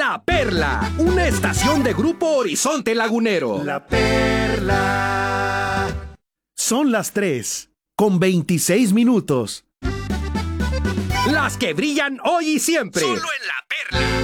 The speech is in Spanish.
La Perla, una estación de Grupo Horizonte Lagunero. La Perla. Son las 3:26. Las que brillan hoy y siempre. Solo en La Perla.